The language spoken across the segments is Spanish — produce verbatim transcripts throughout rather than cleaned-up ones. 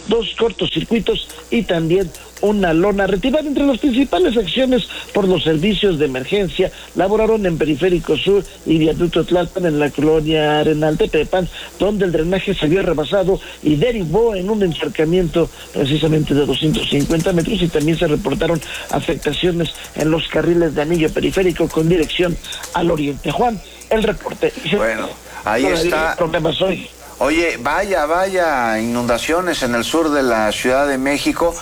dos cortocircuitos y también una lona retirada. Entre las principales acciones por los servicios de emergencia laboraron en Periférico Sur y Viaducto Tlalpan en la colonia Arenal Tepepan, donde el drenaje se vio rebasado y derivó en un encharcamiento precisamente de doscientos cincuenta metros, y también se reportaron afectaciones en los carriles de anillo periférico con dirección al oriente. Juan, el reporte. Bueno, ahí está. Problemas hoy. Oye, vaya, vaya, inundaciones en el sur de la Ciudad de México.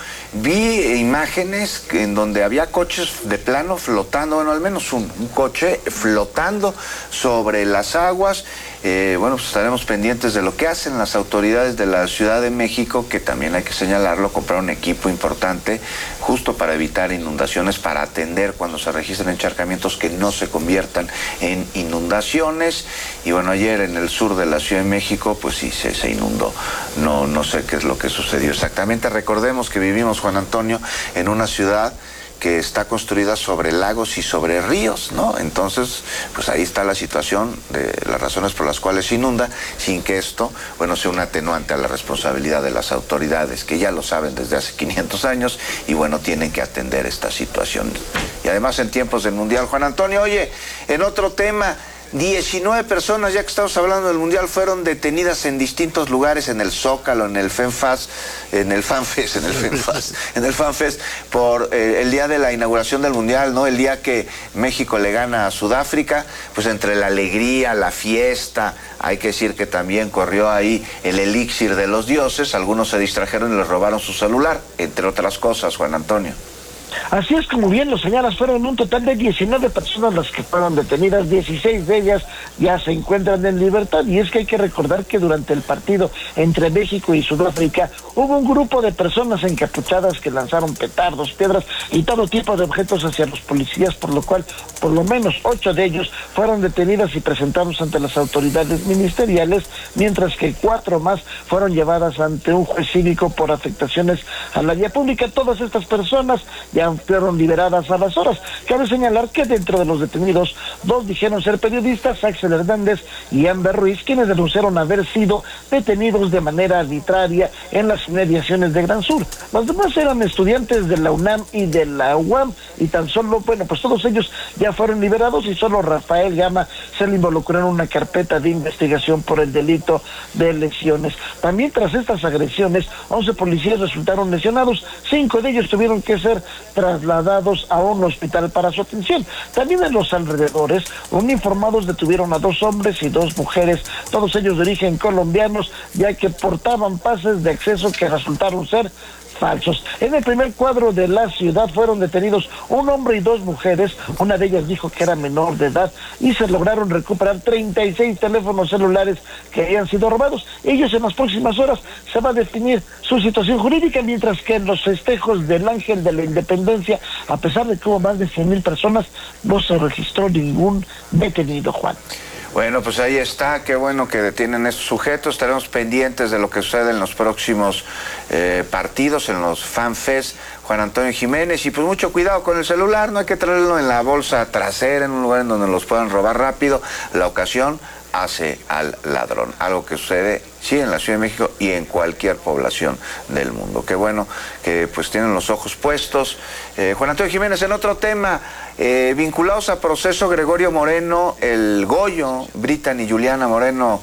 Vi imágenes en donde había coches de plano flotando, bueno, al menos un, un coche flotando sobre las aguas. Eh, bueno, pues estaremos pendientes de lo que hacen las autoridades de la Ciudad de México, que también hay que señalarlo, compraron equipo importante justo para evitar inundaciones, para atender cuando se registren encharcamientos que no se conviertan en inundaciones. Y bueno, ayer en el sur de la Ciudad de México, pues sí, se, se inundó. No, no sé qué es lo que sucedió exactamente. Recordemos que vivimos, Juan Antonio, en una ciudad que está construida sobre lagos y sobre ríos, ¿no? Entonces, pues ahí está la situación de las razones por las cuales se inunda, sin que esto, bueno, sea un atenuante a la responsabilidad de las autoridades, que ya lo saben desde hace quinientos años, y bueno, tienen que atender esta situación. Y además en tiempos del Mundial. Juan Antonio, oye, en otro tema, diecinueve personas, ya que estamos hablando del Mundial, fueron detenidas en distintos lugares, en el Zócalo, en el FENFAS, en el FanFest, en el FENFAS, en el FanFest, por eh, el día de la inauguración del Mundial, ¿no? El día que México le gana a Sudáfrica, pues entre la alegría, la fiesta, hay que decir que también corrió ahí el elixir de los dioses, algunos se distrajeron y les robaron su celular, entre otras cosas, Juan Antonio. Así es, como bien lo señalas, fueron un total de diecinueve personas las que fueron detenidas, dieciséis de ellas ya se encuentran en libertad, y es que hay que recordar que durante el partido entre México y Sudáfrica hubo un grupo de personas encapuchadas que lanzaron petardos, piedras y todo tipo de objetos hacia los policías, por lo cual por lo menos ocho de ellos fueron detenidas y presentados ante las autoridades ministeriales, mientras que cuatro más fueron llevadas ante un juez cívico por afectaciones a la vía pública. Todas estas personas ya fueron liberadas a las horas. Cabe señalar que dentro de los detenidos, dos dijeron ser periodistas, Axel Hernández y Amber Ruiz, quienes denunciaron haber sido detenidos de manera arbitraria en las inmediaciones de Gran Sur. Los demás eran estudiantes de la UNAM y de la U A M, y tan solo, bueno, pues todos ellos ya fueron liberados, y solo Rafael Gama se le involucró en una carpeta de investigación por el delito de lesiones. También tras estas agresiones, once policías resultaron lesionados, cinco de ellos tuvieron que ser trasladados a un hospital para su atención. También en los alrededores, uniformados detuvieron a dos hombres y dos mujeres, todos ellos de origen colombianos, ya que portaban pases de acceso que resultaron ser falsos. En el primer cuadro de la ciudad fueron detenidos un hombre y dos mujeres, una de ellas dijo que era menor de edad, y se lograron recuperar treinta y seis teléfonos celulares que habían sido robados. Ellos en las próximas horas se va a definir su situación jurídica, mientras que en los festejos del Ángel de la Independencia, a pesar de que hubo más de cien mil personas, no se registró ningún detenido, Juan. Bueno, pues ahí está, qué bueno que detienen estos sujetos, estaremos pendientes de lo que sucede en los próximos eh, partidos, en los FanFest, Juan Antonio Jiménez, y pues mucho cuidado con el celular, no hay que traerlo en la bolsa trasera, en un lugar en donde los puedan robar rápido. La ocasión hace al ladrón, algo que sucede sí en la Ciudad de México y en cualquier población del mundo. Qué bueno que pues tienen los ojos puestos. eh, Juan Antonio Jiménez, en otro tema, eh, vinculados a proceso Gregorio Moreno, el Goyo, Brittany Juliana Moreno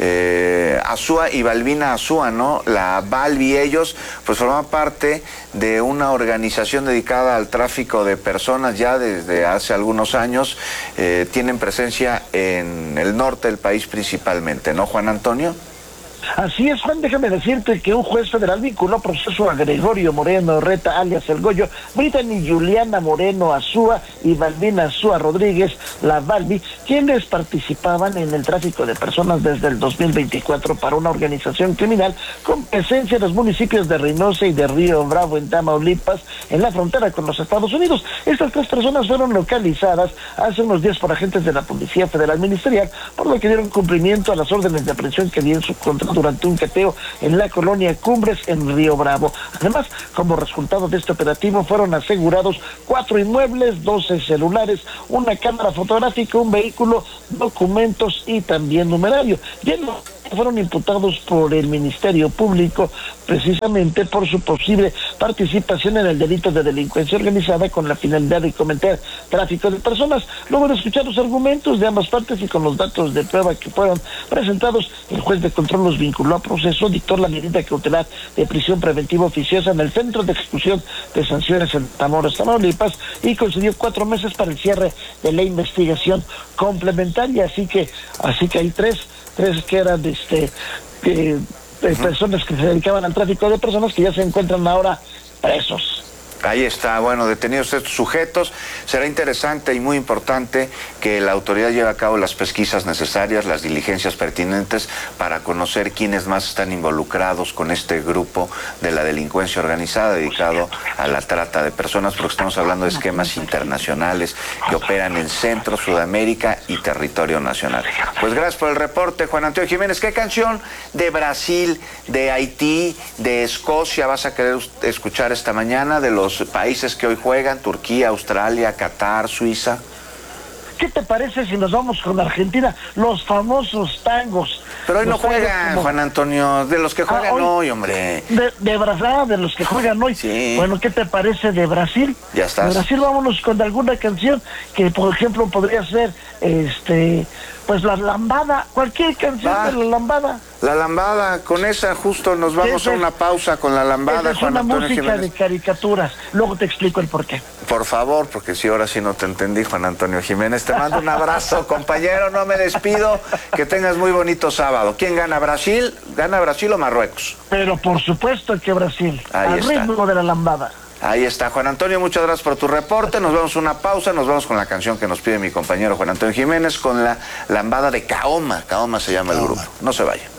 eh, Azúa y Balbina Azúa, ¿no? La Balbi, ellos pues forman parte de una organización dedicada al tráfico de personas ya desde hace algunos años, eh, tienen presencia en el norte del país principalmente, ¿no, Juan Antonio? Así es, Juan, déjame decirte que un juez federal vinculó a proceso a Gregorio Moreno Reta, alias El Goyo, Brittany Juliana Moreno Azúa y Balbina Azúa Rodríguez, la Balbi, quienes participaban en el tráfico de personas desde el dos mil veinticuatro para una organización criminal con presencia en los municipios de Reynosa y de Río Bravo, en Tamaulipas, en la frontera con los Estados Unidos. Estas tres personas fueron localizadas hace unos días por agentes de la Policía Federal Ministerial, por lo que dieron cumplimiento a las órdenes de aprehensión que dieron su contra durante un cateo en la colonia Cumbres, en Río Bravo. Además, como resultado de este operativo, fueron asegurados cuatro inmuebles, doce celulares, una cámara fotográfica, un vehículo, documentos y también numerario. Y en los que fueron imputados por el Ministerio Público precisamente por su posible participación en el delito de delincuencia organizada con la finalidad de cometer tráfico de personas. Luego de escuchar los argumentos de ambas partes y con los datos de prueba que fueron presentados, el juez de control los vinculó a proceso, dictó la medida cautelar de prisión preventiva oficiosa en el Centro de Ejecución de Sanciones en Matamoros, Tamaulipas, y concedió cuatro meses para el cierre de la investigación complementaria. Así que, así que hay tres, tres que eran de este que, de personas que se dedicaban al tráfico de personas que ya se encuentran ahora presos. Ahí está, bueno, detenidos estos sujetos. Será interesante y muy importante que la autoridad lleve a cabo las pesquisas necesarias, las diligencias pertinentes para conocer quiénes más están involucrados con este grupo de la delincuencia organizada dedicado a la trata de personas, porque estamos hablando de esquemas internacionales que operan en Centro, Sudamérica y territorio nacional. Pues gracias por el reporte, Juan Antonio Jiménez. ¿Qué canción de Brasil, de Haití, de Escocia vas a querer escuchar esta mañana, de los países que hoy juegan, Turquía, Australia, Qatar, Suiza? ¿Qué te parece si nos vamos con Argentina? Los famosos tangos. Pero hoy no juegan, como... Juan Antonio, de los que juegan ah, hoy, hoy, hombre. De, de Brasil, de los que juegan hoy. Sí. Bueno, ¿qué te parece de Brasil? Ya estás. De Brasil vámonos con alguna canción que, por ejemplo, podría ser, este, pues la lambada, cualquier canción ah, de la lambada. La lambada, con esa justo nos vamos a una pausa con la lambada, es Juan una Antonio música Jiménez. De caricaturas, luego te explico el porqué. Por favor, porque si ahora sí no te entendí, Juan Antonio Jiménez. Te mando un abrazo, compañero, no me despido. Que tengas muy bonito sábado. ¿Quién gana, Brasil? ¿Gana Brasil o Marruecos? Pero por supuesto que Brasil, Ahí al está. ritmo de la lambada. Ahí está, Juan Antonio, muchas gracias por tu reporte. Nos vamos a una pausa, nos vamos con la canción que nos pide mi compañero Juan Antonio Jiménez, con la lambada de Kaoma. Kaoma se llama el grupo. No se vaya.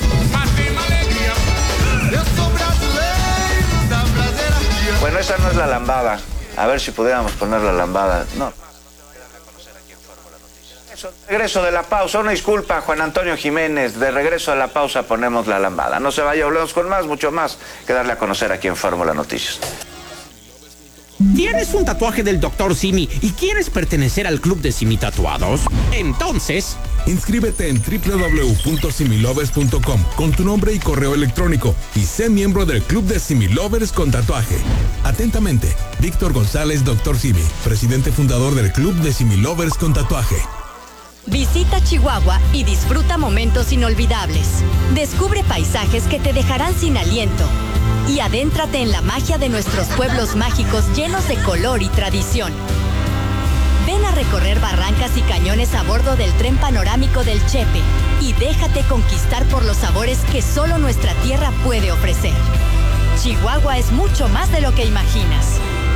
Bueno, esa no es la lambada. A ver si pudiéramos poner la lambada. No. Regreso de la pausa, una disculpa, Juan Antonio Jiménez. De regreso a la pausa ponemos la lambada. No se vaya, volvemos con más, mucho más que darle a conocer aquí en Fórmula Noticias. ¿Tienes un tatuaje del doctor Simi y quieres pertenecer al club de Simi Tatuados? Entonces, inscríbete en doble u doble u doble u punto similovers punto com con tu nombre y correo electrónico y sé miembro del club de Simi Lovers con tatuaje. Atentamente, Víctor González, doctor Simi, presidente fundador del club de Simi Lovers con tatuaje. Visita Chihuahua y disfruta momentos inolvidables. Descubre paisajes que te dejarán sin aliento. Y adéntrate en la magia de nuestros pueblos mágicos llenos de color y tradición. Ven a recorrer barrancas y cañones a bordo del tren panorámico del Chepe y déjate conquistar por los sabores que solo nuestra tierra puede ofrecer. Chihuahua es mucho más de lo que imaginas.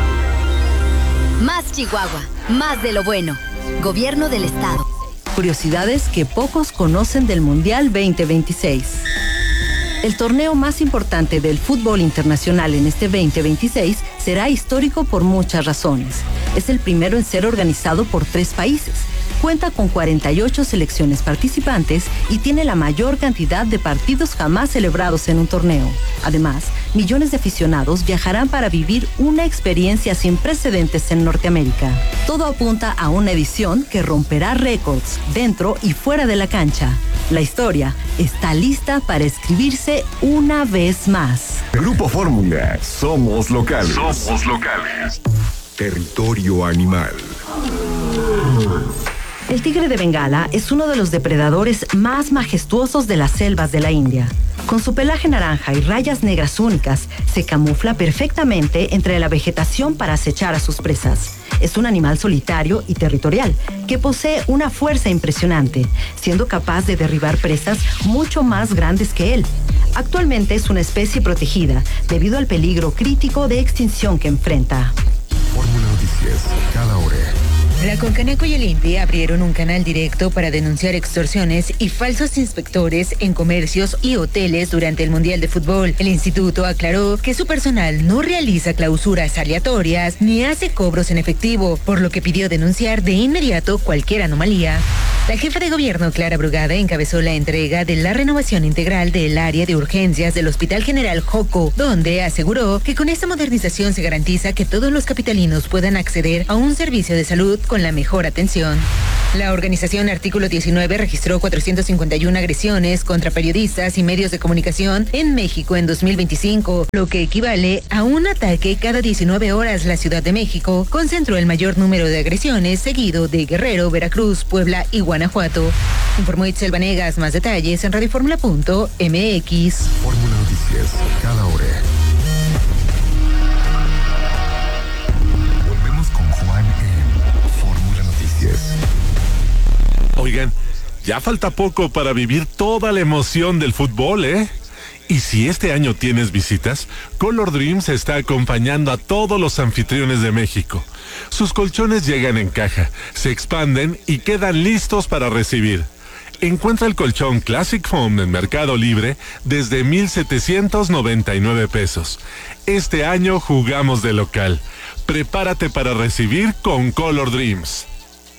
Más Chihuahua, más de lo bueno. Gobierno del Estado. Curiosidades que pocos conocen del Mundial veinte veintiséis. El torneo más importante del fútbol internacional en este veinte veintiséis será histórico por muchas razones. Es el primero en ser organizado por tres países. Cuenta con cuarenta y ocho selecciones participantes y tiene la mayor cantidad de partidos jamás celebrados en un torneo. Además, millones de aficionados viajarán para vivir una experiencia sin precedentes en Norteamérica. Todo apunta a una edición que romperá récords dentro y fuera de la cancha. La historia está lista para escribirse una vez más. Grupo Fórmula, somos locales. Somos locales. Territorio animal. El tigre de Bengala es uno de los depredadores más majestuosos de las selvas de la India. Con su pelaje naranja y rayas negras únicas, se camufla perfectamente entre la vegetación para acechar a sus presas. Es un animal solitario y territorial, que posee una fuerza impresionante, siendo capaz de derribar presas mucho más grandes que él. Actualmente es una especie protegida, debido al peligro crítico de extinción que enfrenta. Fórmula Noticias, cada hora. La Concanaco y el I N P I abrieron un canal directo para denunciar extorsiones y falsos inspectores en comercios y hoteles durante el Mundial de Fútbol. El instituto aclaró que su personal no realiza clausuras aleatorias ni hace cobros en efectivo, por lo que pidió denunciar de inmediato cualquier anomalía. La jefa de gobierno, Clara Brugada, encabezó la entrega de la renovación integral del área de urgencias del Hospital General Joco, donde aseguró que con esta modernización se garantiza que todos los capitalinos puedan acceder a un servicio de salud con la mejor atención. La organización Artículo diecinueve registró cuatrocientas cincuenta y una agresiones contra periodistas y medios de comunicación en México en dos mil veinticinco, lo que equivale a un ataque cada diecinueve horas. La Ciudad de México concentró el mayor número de agresiones, seguido de Guerrero, Veracruz, Puebla y Guanajuato. Informó Itzel Vanegas. Más detalles en radioformula punto m x. Fórmula Noticias, cada hora. Volvemos con Juan en Fórmula Noticias. Oigan, ya falta poco para vivir toda la emoción del fútbol, ¿eh? Y si este año tienes visitas, Color Dreams está acompañando a todos los anfitriones de México. Sus colchones llegan en caja, se expanden y quedan listos para recibir. Encuentra el colchón Classic Foam en Mercado Libre desde mil setecientos noventa y nueve pesos. Este año jugamos de local. Prepárate para recibir con Color Dreams.